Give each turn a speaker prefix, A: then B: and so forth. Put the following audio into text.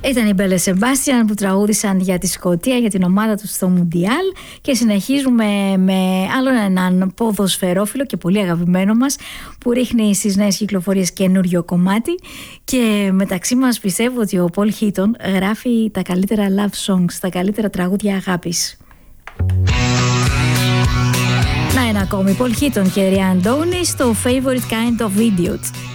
A: Ήταν οι Μπέλε Σεμπάστιαν που τραγούδησαν για τη Σκωτία, για την ομάδα τους στο Μουντιάλ, και συνεχίζουμε με άλλον έναν ποδοσφαιρόφιλο και πολύ αγαπημένο μας που ρίχνει στις νέες κυκλοφορίες καινούριο κομμάτι, και μεταξύ μας πιστεύω ότι ο Πολ Χίτον γράφει τα καλύτερα love songs, τα καλύτερα τραγούδια αγάπης. Να ένα ακόμη, Πολ Χίτον και Ριάν Ντόουνι στο Favorite Kind of Idiot.